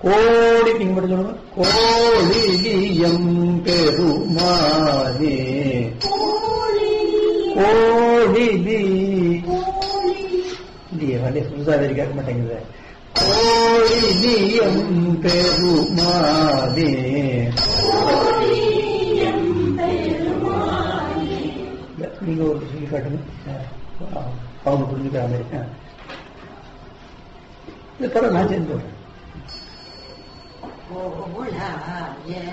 கோடி நீங்க மட்டும் சொல்லுங்க. கோழிலியம் பெருமானே கோழிலி இல்லையே வண்டிய புதுசாக கேட்க மாட்டேங்குது. கோழிலியம் பெருமானே நீங்க ஒரு சொல்லி காட்டுங்க, அவங்க புரிஞ்சுக்கிற மாதிரி. இது படம் நான் சேர்ந்து